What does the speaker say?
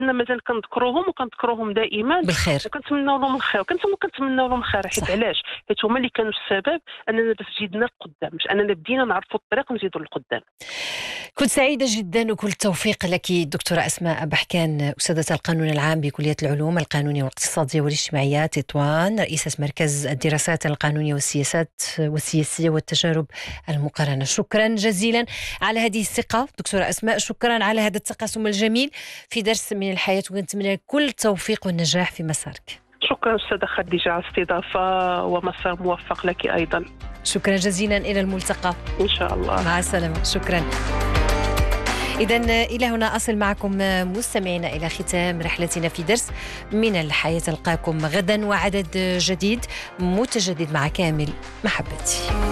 كنا مازال كنذكروهم وكنذكروهم دائما بالخير. وكنتمناو لهم الخير كنتمناو لهم الخير. حيت علاش؟ حيت هما اللي كانوا السبب اننا باش جيدنا للقدام، باش اننا بدينا نعرفوا الطريق نزيدوا للقدام. كنت سعيدة جدا وكل التوفيق لك دكتورة أسماء بحكان، أستاذة القانون العام بكلية العلوم القانونية والاقتصادية والاجتماعية تطوان، رئيسة مركز الدراسات القانونية والسياسية والتجارب المقارنة. شكرا جزيلا على هذه الثقة دكتورة أسماء، شكرا على هذا التقاسم الجميل في درس من الحياة، ونتمنى لك كل التوفيق والنجاح في مسارك. شكرا أستاذة خديجة على الاستضافة، ومسار موفق لك أيضا. شكرا جزيلا، إلى الملتقى إن شاء الله. مع السلامة. شكرا. إذن إلى هنا أصل معكم مستمعينا إلى ختام رحلتنا في درس من الحياة. ألقاكم غدا وعدد جديد متجدد مع كامل محبتي.